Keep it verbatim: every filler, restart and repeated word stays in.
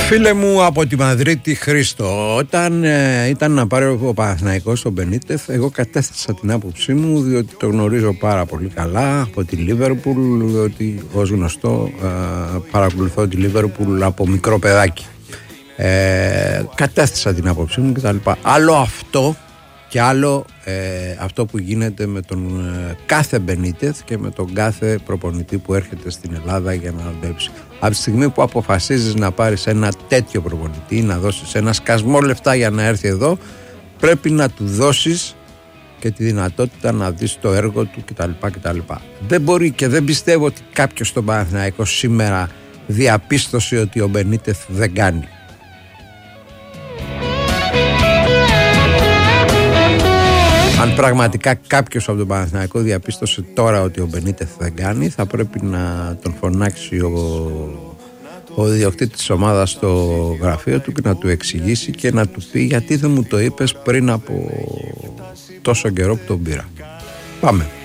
Φίλε μου από τη Μαδρίτη, Χρήστο, όταν ε, ήταν να πάρει ο Παναθηναϊκός τον Μπενίτεθ, εγώ κατέθεσα την άποψή μου, διότι το γνωρίζω πάρα πολύ καλά από τη Λίβερπουλ, διότι ως γνωστό ε, παρακολουθώ τη Λίβερπουλ από μικρό παιδάκι. Ε, κατέθεσα την άποψή μου κτλ. Άλλο αυτό και άλλο ε, αυτό που γίνεται με τον ε, κάθε Μπενίτεθ και με τον κάθε προπονητή που έρχεται στην Ελλάδα για να δουλέψει. Από τη στιγμή που αποφασίζεις να πάρεις ένα τέτοιο προπονητή, να δώσεις ένα σκασμό λεφτά για να έρθει εδώ, πρέπει να του δώσεις και τη δυνατότητα να δεις το έργο του κτλ. κτλ. Δεν μπορεί και δεν πιστεύω ότι κάποιος στον Παναθηναϊκό σήμερα διαπίστωσε ότι ο Μπενίτεθ δεν κάνει. Αν πραγματικά κάποιος από τον Παναθηναϊκό διαπίστωσε τώρα ότι ο Μπενίτεθ δεν κάνει, θα πρέπει να τον φωνάξει ο, ο ιδιοκτήτης της ομάδας στο γραφείο του και να του εξηγήσει και να του πει γιατί δεν μου το είπες πριν από τόσο καιρό που τον πήρα. Πάμε.